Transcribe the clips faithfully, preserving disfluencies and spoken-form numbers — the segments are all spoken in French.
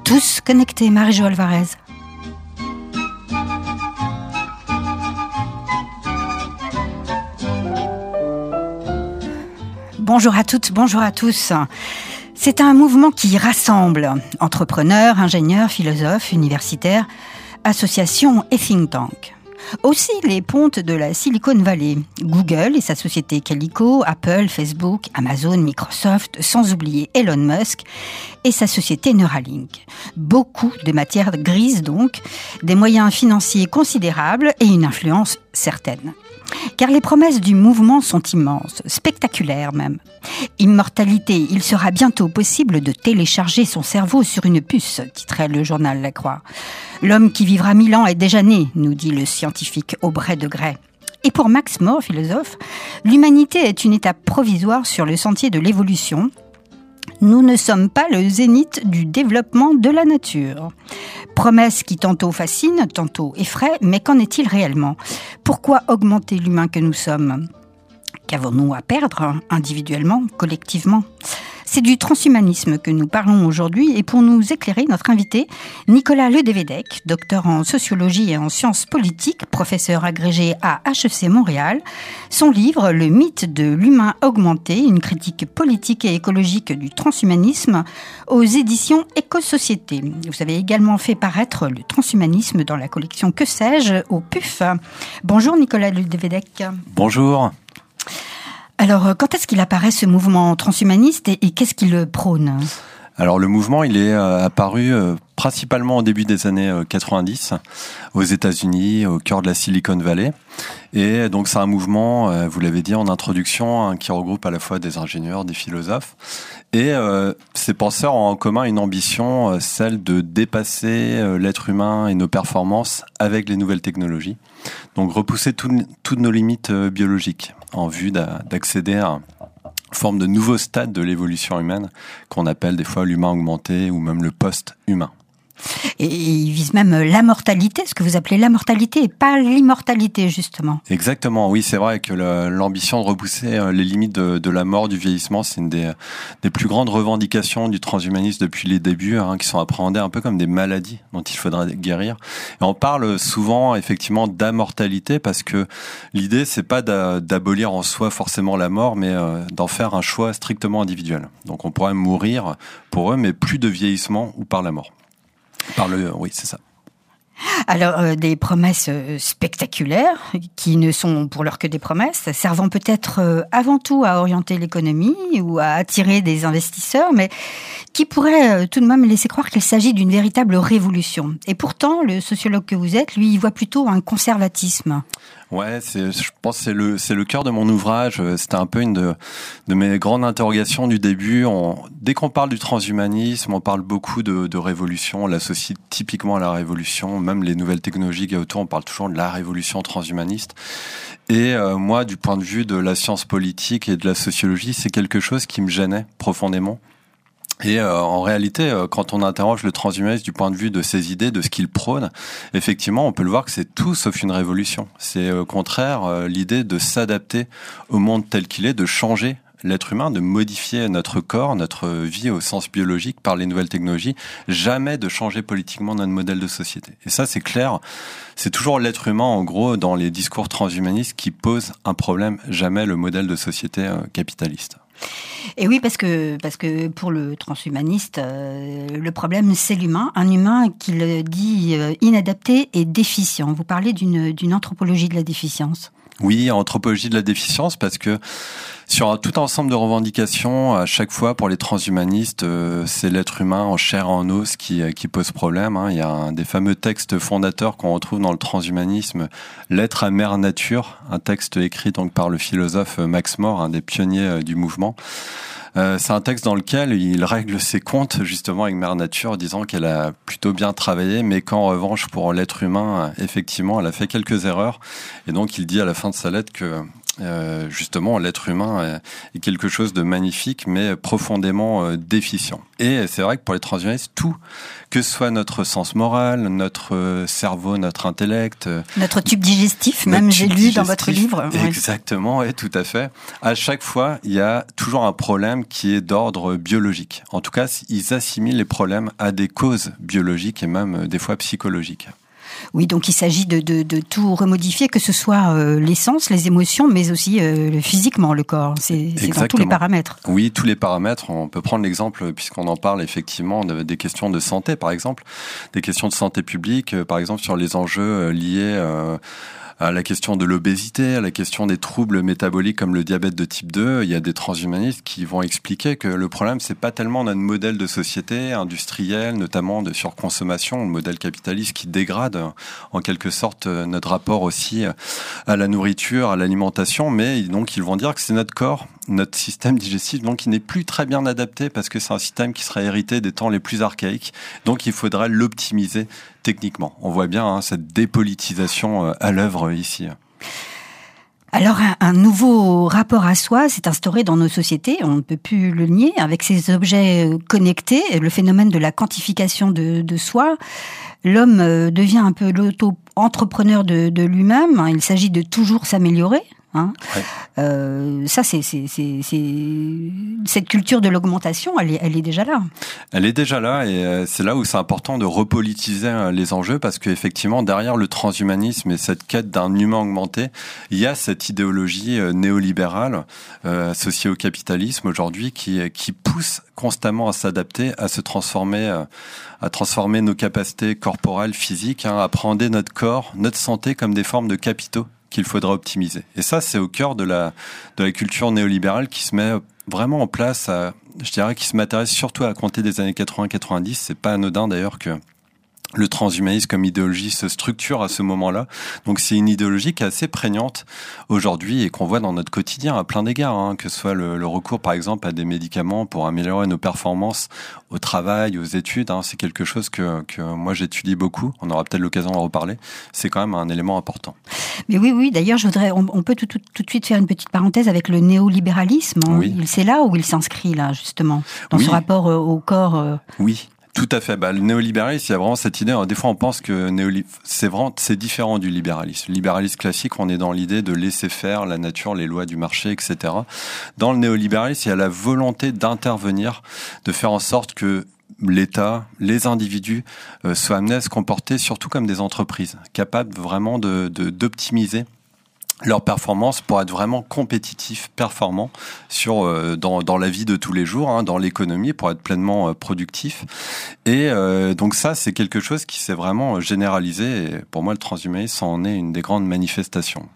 tous connectés. Marie-Jo Alvarez. Bonjour à toutes, bonjour à tous. C'est un mouvement qui rassemble entrepreneurs, ingénieurs, philosophes, universitaires, associations et think tanks. Aussi les pontes de la Silicon Valley, Google et sa société Calico, Apple, Facebook, Amazon, Microsoft, sans oublier Elon Musk et sa société Neuralink. Beaucoup de matières grises donc, des moyens financiers considérables et une influence certaine. Car les promesses du mouvement sont immenses, spectaculaires même. Immortalité, il sera bientôt possible de télécharger son cerveau sur une puce, titrait le journal La Croix. L'homme qui vivra mille ans est déjà né, nous dit le scientifique Aubrey de Grey. Et pour Max More, philosophe, l'humanité est une étape provisoire sur le sentier de l'évolution. Nous ne sommes pas le zénith du développement de la nature. Promesse qui tantôt fascine, tantôt effraie, mais qu'en est-il réellement ? Pourquoi augmenter l'humain que nous sommes ? Qu'avons-nous à perdre, individuellement, collectivement ? C'est du transhumanisme que nous parlons aujourd'hui et pour nous éclairer, notre invité, Nicolas Ledevédec, docteur en sociologie et en sciences politiques, professeur agrégé à H E C Montréal. Son livre « Le mythe de l'humain augmenté, une critique politique et écologique du transhumanisme » aux éditions Éco-Société. Vous avez également fait paraître le transhumanisme dans la collection Que sais-je au P U F. Bonjour Nicolas Ledevédec. Bonjour. Alors, quand est-ce qu'il apparaît ce mouvement transhumaniste et, et qu'est-ce qu'il prône ? Alors, le mouvement, il est euh, apparu euh, principalement au début des années euh, quatre-vingt-dix aux États-Unis, au cœur de la Silicon Valley. Et donc, c'est un mouvement, euh, vous l'avez dit en introduction, hein, qui regroupe à la fois des ingénieurs, des philosophes. Et euh, ces penseurs ont en commun une ambition, euh, celle de dépasser euh, l'être humain et nos performances avec les nouvelles technologies. Donc, repousser tout, toutes nos limites euh, biologiques en vue d'a, d'accéder à une forme de nouveau stade de l'évolution humaine qu'on appelle des fois l'humain augmenté ou même le post-humain. Et il vise même l'immortalité, ce que vous appelez l'immortalité et pas l'immortalité, justement. Exactement, oui, c'est vrai que le, l'ambition de repousser les limites de, de la mort, du vieillissement, c'est une des, des plus grandes revendications du transhumanisme depuis les débuts, hein, qui sont appréhendées un peu comme des maladies dont il faudrait guérir. Et on parle souvent, effectivement, d'immortalité parce que l'idée, c'est pas d'a, d'abolir en soi forcément la mort, mais euh, d'en faire un choix strictement individuel. Donc on pourrait mourir pour eux, mais plus de vieillissement ou par la mort. Par le, oui, c'est ça. Alors, euh, des promesses euh, spectaculaires, qui ne sont pour l'heure que des promesses, servant peut-être euh, avant tout à orienter l'économie ou à attirer des investisseurs, mais qui pourraient euh, tout de même laisser croire qu'il s'agit d'une véritable révolution. Et pourtant, le sociologue que vous êtes, lui, il voit plutôt un conservatisme. Ouais, c'est, je pense que c'est le, c'est le cœur de mon ouvrage. C'était un peu une de, de mes grandes interrogations du début. On, dès qu'on parle du transhumanisme, on parle beaucoup de, de révolution. On l'associe typiquement à la révolution. Même les nouvelles technologies qu'il y a autour, on parle toujours de la révolution transhumaniste. Et euh, moi, du point de vue de la science politique et de la sociologie, c'est quelque chose qui me gênait profondément. Et euh, en réalité, euh, quand on interroge le transhumanisme du point de vue de ses idées, de ce qu'il prône, effectivement, on peut le voir que c'est tout sauf une révolution. C'est au contraire euh, l'idée de s'adapter au monde tel qu'il est, de changer l'être humain, de modifier notre corps, notre vie au sens biologique par les nouvelles technologies, jamais de changer politiquement notre modèle de société. Et ça, c'est clair, c'est toujours l'être humain, en gros, dans les discours transhumanistes qui pose un problème, jamais le modèle de société euh, capitaliste. Et oui, parce que, parce que pour le transhumaniste, euh, le problème, c'est l'humain. Un humain qu'il dit euh, inadapté et déficient. Vous parlez d'une, d'une anthropologie de la déficience. Oui, anthropologie de la déficience, parce que sur un tout ensemble de revendications, à chaque fois pour les transhumanistes, euh, c'est l'être humain en chair et en os qui, qui pose problème. Hein. Il y a un des fameux textes fondateurs qu'on retrouve dans le transhumanisme, L'être à mère nature, un texte écrit donc par le philosophe Max More, un des pionniers du mouvement. Euh, c'est un texte dans lequel il règle ses comptes justement avec Mère Nature, disant qu'elle a plutôt bien travaillé, mais qu'en revanche pour l'être humain, effectivement, elle a fait quelques erreurs. Et donc il dit à la fin de sa lettre que Euh, justement, l'être humain est quelque chose de magnifique, mais profondément euh, déficient. Et c'est vrai que pour les transhumanistes, tout, que ce soit notre sens moral, notre euh, cerveau, notre intellect, euh, notre tube digestif, même j'ai lu dans votre livre. Exactement, oui, tout à fait. À chaque fois, il y a toujours un problème qui est d'ordre biologique. En tout cas, ils assimilent les problèmes à des causes biologiques et même euh, des fois psychologiques. Oui, donc il s'agit de, de, de tout remodifier, que ce soit euh, l'essence, les émotions, mais aussi euh, physiquement le corps. C'est, c'est dans tous les paramètres. Oui, tous les paramètres. On peut prendre l'exemple, puisqu'on en parle effectivement, de, des questions de santé, par exemple, des questions de santé publique, euh, par exemple sur les enjeux euh, liés euh, à la question de l'obésité, à la question des troubles métaboliques comme le diabète de type deux. Il y a des transhumanistes qui vont expliquer que le problème, c'est pas tellement notre modèle de société industrielle, notamment de surconsommation, le modèle capitaliste qui dégrade en quelque sorte notre rapport aussi à la nourriture, à l'alimentation, mais donc ils vont dire que c'est notre corps, notre système digestif, donc qui n'est plus très bien adapté parce que c'est un système qui serait hérité des temps les plus archaïques. Donc il faudrait l'optimiser techniquement. On voit bien hein, cette dépolitisation à l'œuvre ici. Alors, un, un nouveau rapport à soi s'est instauré dans nos sociétés, on ne peut plus le nier, avec ces objets connectés, le phénomène de la quantification de, de soi. L'homme devient un peu l'auto-entrepreneur de, de lui-même, il s'agit de toujours s'améliorer. Hein ouais. euh, ça, c'est, c'est, c'est, c'est cette culture de l'augmentation, elle est, elle est déjà là. Elle est déjà là, et c'est là où c'est important de repolitiser les enjeux, parce qu'effectivement, derrière le transhumanisme et cette quête d'un humain augmenté, il y a cette idéologie néolibérale euh, associée au capitalisme aujourd'hui qui, qui pousse constamment à s'adapter, à se transformer, euh, à transformer nos capacités corporelles, physiques, hein, à appréhender notre corps, notre santé comme des formes de capitaux qu'il faudra optimiser. Et ça, c'est au cœur de la de la culture néolibérale qui se met vraiment en place, à, je dirais, qui se matérialise surtout à compter des années quatre-vingts quatre-vingt-dix. C'est pas anodin d'ailleurs que le transhumanisme comme idéologie se structure à ce moment-là. Donc c'est une idéologie qui est assez prégnante aujourd'hui et qu'on voit dans notre quotidien à plein d'égards, hein, que ce soit le, le recours par exemple à des médicaments pour améliorer nos performances au travail, aux études. Hein, c'est quelque chose que, que moi j'étudie beaucoup. On aura peut-être l'occasion d'en reparler. C'est quand même un élément important. Mais oui, oui. D'ailleurs, je voudrais, on, on peut tout, tout, tout de suite faire une petite parenthèse avec le néolibéralisme. Hein. Oui. C'est là où il s'inscrit là justement dans oui. ce rapport au corps. Euh... Oui. Tout à fait. Bah, le néolibéralisme, il y a vraiment cette idée. Alors, des fois, on pense que néoli... c'est vraiment, c'est différent du libéralisme. Le libéralisme classique, on est dans l'idée de laisser faire la nature, les lois du marché, et cetera. Dans le néolibéralisme, il y a la volonté d'intervenir, de faire en sorte que l'État, les individus euh, soient amenés à se comporter surtout comme des entreprises, capables vraiment de, de, d'optimiser leur performance pour être vraiment compétitif, performant sur euh, dans dans la vie de tous les jours, hein, dans l'économie, pour être pleinement euh, productif. Et euh, donc ça, c'est quelque chose qui s'est vraiment généralisé. Et pour moi, le transhumanisme en est une des grandes manifestations.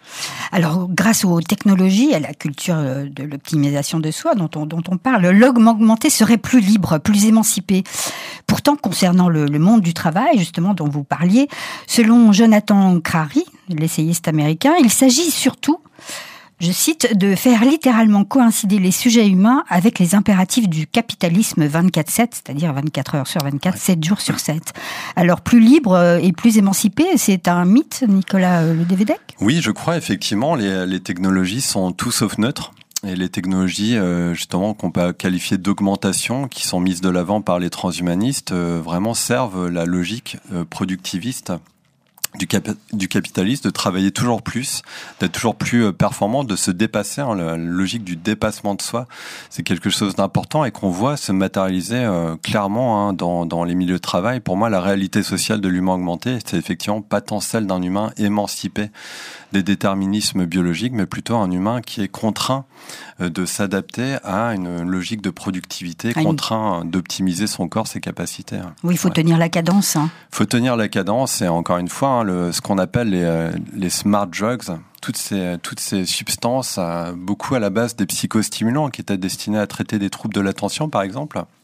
Alors, grâce aux technologies, à la culture de l'optimisation de soi dont on, dont on parle, l'homme augmenté serait plus libre, plus émancipé. Pourtant, concernant le, le monde du travail, justement, dont vous parliez, selon Jonathan Crary, l'essayiste américain, il s'agit surtout, je cite, de faire littéralement coïncider les sujets humains avec les impératifs du capitalisme vingt-quatre sept, c'est-à-dire vingt-quatre heures sur vingt-quatre, ouais. sept jours sur sept. Alors, plus libre et plus émancipé, c'est un mythe, Nicolas Ledevedec ? Oui, je crois effectivement, les, les technologies sont tout sauf neutres. Et les technologies, euh, justement, qu'on peut qualifier d'augmentation, qui sont mises de l'avant par les transhumanistes, euh, vraiment servent la logique euh, productiviste du, cap- du capitaliste, de travailler toujours plus, d'être toujours plus performant, de se dépasser. Hein, la logique du dépassement de soi, c'est quelque chose d'important et qu'on voit se matérialiser euh, clairement hein, dans, dans les milieux de travail. Pour moi, la réalité sociale de l'humain augmenté, c'est effectivement pas tant celle d'un humain émancipé des déterminismes biologiques, mais plutôt un humain qui est contraint de s'adapter à une logique de productivité, ah, contraint une... d'optimiser son corps, ses capacités. Oui, il faut ouais. tenir la cadence. Il hein. faut tenir la cadence et encore une fois, hein, le, ce qu'on appelle les, les smart drugs, toutes ces, toutes ces substances, beaucoup à la base des psychostimulants qui étaient destinés à traiter des troubles de l'attention, par exemple.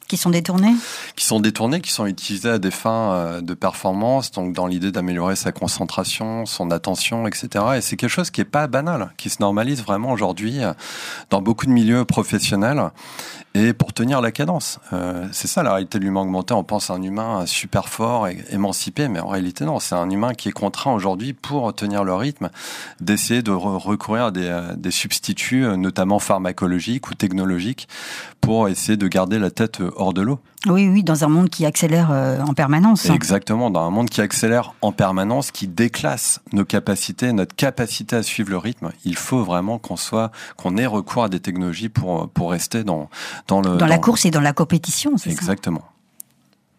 Qui sont détournés Qui sont détournés, qui sont utilisés à des fins de performance, donc dans l'idée d'améliorer sa concentration, son attention, et cetera. Et c'est quelque chose qui est pas banal, qui se normalise vraiment aujourd'hui dans beaucoup de milieux professionnels. Et pour tenir la cadence, euh, c'est ça la réalité de l'humain augmenté. On pense à un humain super fort et émancipé, mais en réalité non, c'est un humain qui est contraint aujourd'hui pour tenir le rythme, d'essayer de re- recourir à des, des substituts, notamment pharmacologiques ou technologiques, pour essayer de garder la tête hors de l'eau. Oui, oui, dans un monde qui accélère euh, en permanence. Exactement, dans un monde qui accélère en permanence, qui déclasse nos capacités, notre capacité à suivre le rythme. Il faut vraiment qu'on soit, qu'on ait recours à des technologies pour pour rester dans dans le dans, dans la course et dans la compétition, c'est Exactement. ça.